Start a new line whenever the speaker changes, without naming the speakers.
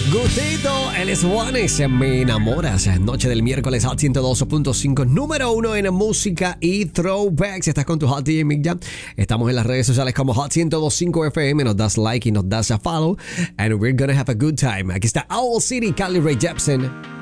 Gustito, él es Juanes, Me Enamoras. Noche del miércoles, Hot 102.5, número 1 en música y throwbacks. Estás con tu Hot DJ Mick Jam. Estamos en las redes sociales como Hot 102.5 FM. Nos das like y nos das a follow. And we're gonna have a good time. Aquí está Owl City, Carly Rae Jepsen.